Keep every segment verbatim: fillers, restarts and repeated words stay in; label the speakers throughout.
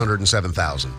Speaker 1: hundred seven thousand.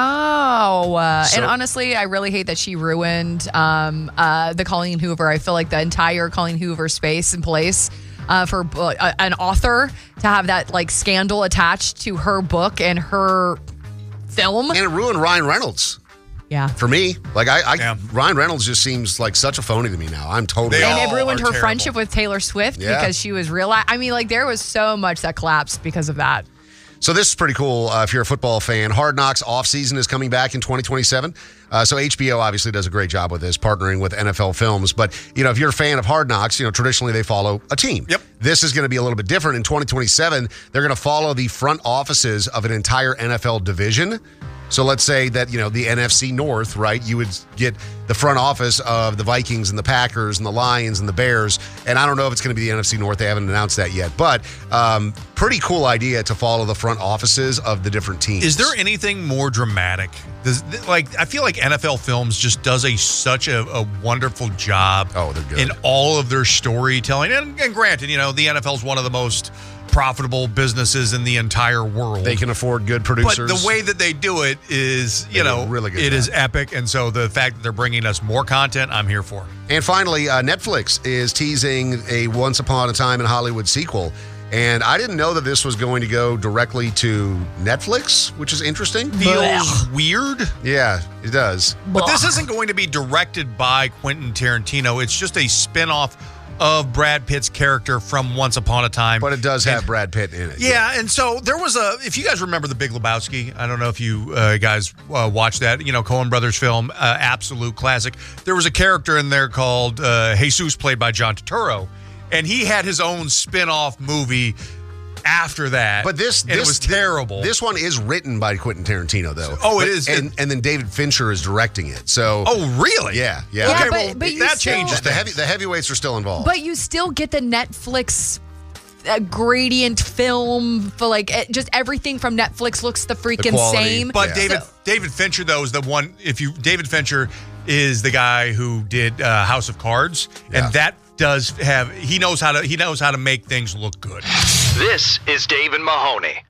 Speaker 2: Wow. Uh,
Speaker 1: So-
Speaker 2: and honestly, I really hate that she ruined um, uh, the Colleen Hoover. I feel like the entire Colleen Hoover space and place uh, for uh, an author to have that like scandal attached to her book and her film.
Speaker 1: And it ruined Ryan Reynolds.
Speaker 2: Yeah.
Speaker 1: For me, like I, I
Speaker 3: Yeah.
Speaker 1: Ryan Reynolds just seems like such a phony to me now. I'm totally.
Speaker 3: They
Speaker 2: And it
Speaker 3: all
Speaker 2: ruined
Speaker 3: are
Speaker 2: her
Speaker 3: terrible.
Speaker 2: friendship with Taylor Swift
Speaker 1: Yeah.
Speaker 2: because she was real. I mean, like there was so much that collapsed because of that.
Speaker 1: So this is pretty cool uh, if you're a football fan. Hard Knocks offseason is coming back in twenty twenty-seven. Uh, so H B O obviously does a great job with this, partnering with N F L Films. But, you know, if you're a fan of Hard Knocks, you know, traditionally they follow a team.
Speaker 3: Yep.
Speaker 1: This is going to be a little bit different. In twenty twenty-seven, they're going to follow the front offices of an entire N F L division. So let's say that, you know, the N F C North, right? You would get the front office of the Vikings and the Packers and the Lions and the Bears. And I don't know if it's going to be the N F C North. They haven't announced that yet. But um, pretty cool idea to follow the front offices of the different teams.
Speaker 3: Is there anything more dramatic? Does, like I feel like N F L Films just does a such a, a wonderful job.
Speaker 1: Oh, they're good.
Speaker 3: In all of their storytelling. And, and granted, you know, the N F L is one of the most profitable businesses in the entire world.
Speaker 1: They can afford good
Speaker 3: But
Speaker 1: producers.
Speaker 3: the way that they do it is, you
Speaker 1: They do
Speaker 3: know,
Speaker 1: a really good
Speaker 3: it
Speaker 1: job.
Speaker 3: is epic. And so the fact that they're bringing us more content, I'm here for.
Speaker 1: And finally, uh, Netflix is teasing a Once Upon a Time in Hollywood sequel. And I didn't know that this was going to go directly to Netflix, which is interesting.
Speaker 3: Feels weird.
Speaker 1: Yeah, it does.
Speaker 3: But this isn't going to be directed by Quentin Tarantino. It's just a spin-off of Brad Pitt's character from Once Upon a Time.
Speaker 1: But it does
Speaker 3: And-
Speaker 1: have Brad Pitt in it.
Speaker 3: Yeah, and so there was a, if you guys remember The Big Lebowski, I don't know if you uh, guys uh, watched that, you know, Coen Brothers film, uh, absolute classic. There was a character in there called uh, Jesus, played by John Turturro, and he had his own spin-off movie after that.
Speaker 1: But this,
Speaker 3: and
Speaker 1: this
Speaker 3: it was terrible.
Speaker 1: This one is written by Quentin Tarantino, though.
Speaker 3: Oh, it
Speaker 1: But-
Speaker 3: is.
Speaker 1: and and then David Fincher is directing it. So,
Speaker 3: oh, really?
Speaker 1: yeah, yeah.
Speaker 2: Yeah,
Speaker 3: Okay,
Speaker 2: but-
Speaker 3: well,
Speaker 2: but you
Speaker 3: that
Speaker 2: still-
Speaker 3: changes
Speaker 1: the
Speaker 3: things.
Speaker 1: heavy, the heavyweights are still involved.
Speaker 2: But you still get the Netflix uh, gradient film for like it, just everything from Netflix looks the freaking
Speaker 1: quality.
Speaker 2: same.
Speaker 3: But
Speaker 1: Yeah.
Speaker 3: David
Speaker 2: So-
Speaker 3: David Fincher, though, is the one. If you David Fincher is the guy who did uh, House of Cards,
Speaker 1: Yeah.
Speaker 3: and that does have he knows how to he knows how to make things look good.
Speaker 4: This is Dave and Mahoney.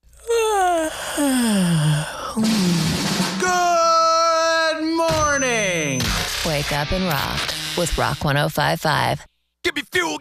Speaker 5: Good morning.
Speaker 6: Wake up and rock with Rock one oh five five.
Speaker 5: Give me fuel,